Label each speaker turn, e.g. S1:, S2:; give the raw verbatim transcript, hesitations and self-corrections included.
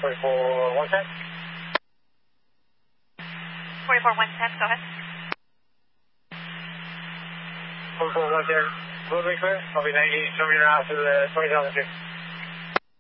S1: forty-four one ten.
S2: forty-four one ten, go ahead.
S1: forty-four one ten, moving clear. Copy ninety, show me your house to the twenty thousand feet.